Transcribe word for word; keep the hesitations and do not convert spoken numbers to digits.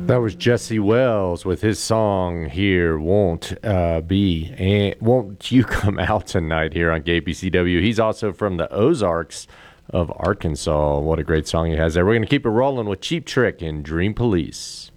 That was Jesse Wells with his song here, Won't uh, Be, and Won't You Come Out Tonight here on K P C W. He's also from the Ozarks of Arkansas. What a great song he has there. We're going to keep it rolling with Cheap Trick and Dream Police.